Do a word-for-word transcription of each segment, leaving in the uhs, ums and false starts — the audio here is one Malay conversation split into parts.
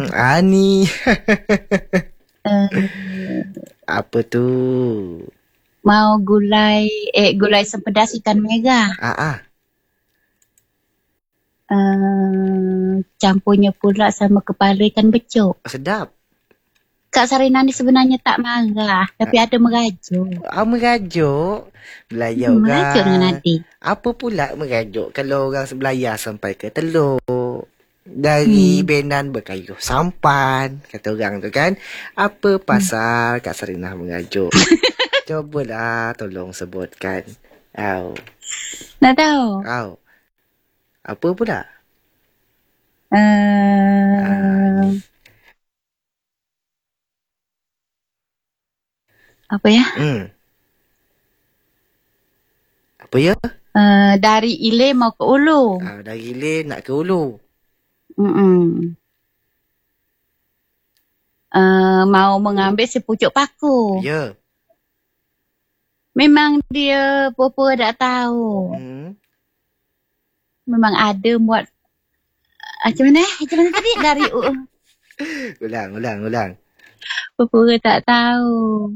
Ani. Uh, Apa tu? mau gulai, eh gulai sempedas ikan mega. Ah, ah. Uh, campurnya pula sama kepala ikan becok. Sedap. Kak Sarina ni sebenarnya tak marah, tapi ada merajuk. Ah, merajuk. Belayar Hmm, orang. merajuk dengan adik. Apa pula merajuk kalau orang sebelayar sampai ke Teluk? Dari Hmm. Benan berkayuh sampan, kata orang tu kan. Apa pasal Kak Sarina merajuk? Cubalah tolong sebutkan. Au. Tak tahu. Au. Apa pula? Uh, apa ya? Hmm. Apa ya? Uh, dari Ile mau ke Ulu. Ah, dari Lin nak ke Ulu. Mm-mm. Uh, mau mengambil sepucuk paku. Ya. Memang dia papa tak tahu. Hmm. Memang ada buat uh, macam mana? Macam mana tadi? Dari uh, Ulang, ulang, ulang. papa tak tahu.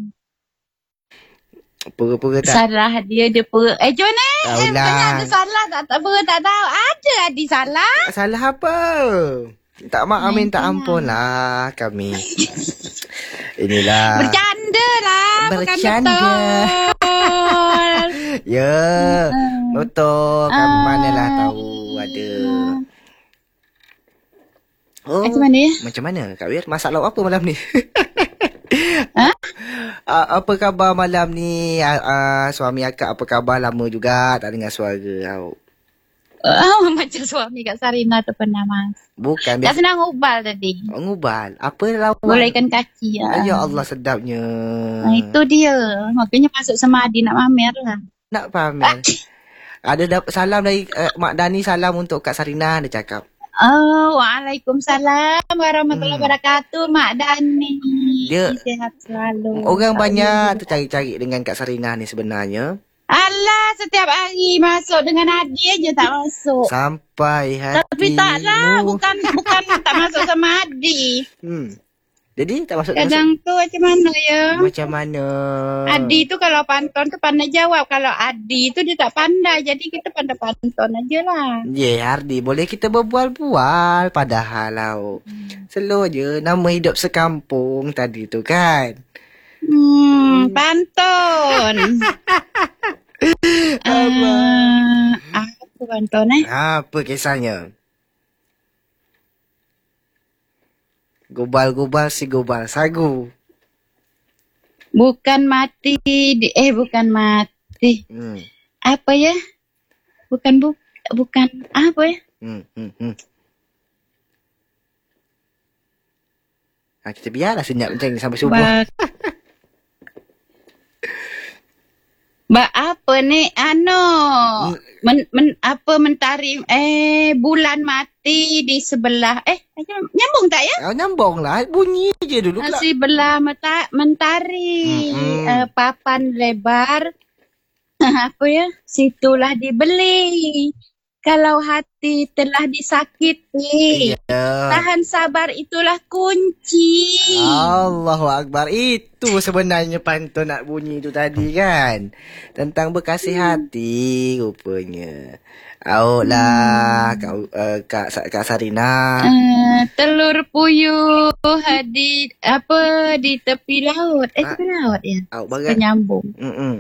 Pura-pura tak. Salah dia dia pura. Eh macam mana? Ah, Eh bukannya ulang. ada salah tak tak pura tak tahu. Ada adik salah. Salah apa? Tak maaf, Eh, minta jangan. ampun lah kami. Inilah. Bercanda lah. Bercanda. Bukan betul. Ya. Hmm. Betul. Kami Ah. manalah tahu ada. Oh. Macam mana ya? Macam mana Kak Wir? Masak lauk apa malam ni? Ha? Uh, apa khabar malam ni? Uh, uh, suami akak apa khabar? Lama juga tak dengar suara kau. Oh, macam suami Kak Sarina tu pernah mas. Bukan Tak biasa. senang ubal tadi. Oh, ngubal. Apa lauk? Golaikan kaki. Ya. Ya. Ya Allah sedapnya. Nah, itu dia. Makanya masuk semadi nak mamer lah. Nak pamer. Ada dapat salam dari uh, Mak Dani, salam untuk Kak Sarina, dia cakap. Oh, waalaikumsalam warahmatullahi Hmm. wabarakatuh, Mak Dani. Dia- Sihat selalu. Orang Tak banyak boleh. tercari-cari dengan Kak Sarina ni sebenarnya. Alah, setiap hari masuk dengan Adi aja tak masuk. Sampai hatimu. Tapi taklah, bukan bukan tak masuk sama Adi. Hmm. Jadi tak masuk. Kadang tu macam mana ya? Macam mana? Adi tu kalau pantun tu pandai jawab. Kalau Adi tu dia tak pandai. Jadi kita pandai pantun aja lah. Ya, yeah, Ardi. Boleh kita berbual-bual. Padahal lau. Slow je. Nama hidup sekampung tadi tu kan. Hmm, pantun. uh, apa pantun eh? Apa kisahnya? Gobal-gobal si gobal sagu. Bukan mati. Di, eh, bukan mati. Hmm. Apa ya? Bukan, bu, bukan, apa ya? Hmm, hmm, hmm. Ha, kita biarlah senyap macam ni sampai subuh. Ba, ba apa ni? Ano? Men, men, apa mentari? Eh, bulan mati di sebelah. Eh, macam- nyambung tak ya? Oh, nyambung lah. Bunyi je dulu pula. Si belah mata, mentari. Mm-mm. Eh, papan lebar. Apa ya? Situlah dibeli. Kalau hati telah disakiti. Ya. Tahan sabar itulah kunci. Allahu Akbar. Itu sebenarnya pantun nak bunyi tu tadi kan. Tentang berkasih hati rupanya. Awak lah Kak, uh, Kak, Kak Sarina. Uh, telur puyuh di apa di tepi laut. Eh, Ah. tepi laut ya. Awak barat. Penyambung. Mm-mm.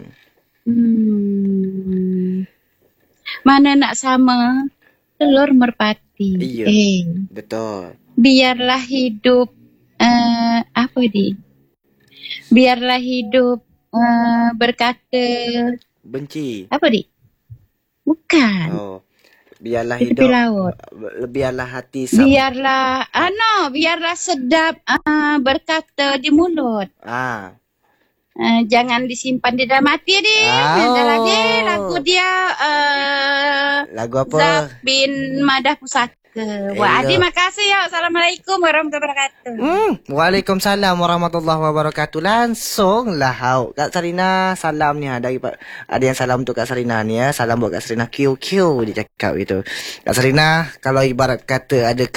Hmm. Mana nak sama telur merpati. Iya. Eh, Betul. biarlah hidup uh, apa di? Biarlah hidup uh, berkata Benci. apa di? Bukan. Oh. Biarlah Di tepi hidup. laut. Biarlah hati sama. Biarlah, ano, biarlah sedap uh, berkata di mulut. Ah. Uh, jangan disimpan di dalam hati dia. Oh. Ada lagi lagu dia uh, Lagu apa? Zaf bin Madah Pusaka. Wah, Elok. Adi makasih ya. Assalamualaikum warahmatullahi wabarakatuh. Hmm. Waalaikumsalam warahmatullahi wabarakatuh. Langsung lah hau. Kak Sarina salam ni ha. Dari, ada yang salam untuk Kak Sarina ni ya. Salam buat Kak Sarina. Q Q dia cakap itu. Kak Sarina, kalau ibarat kata ada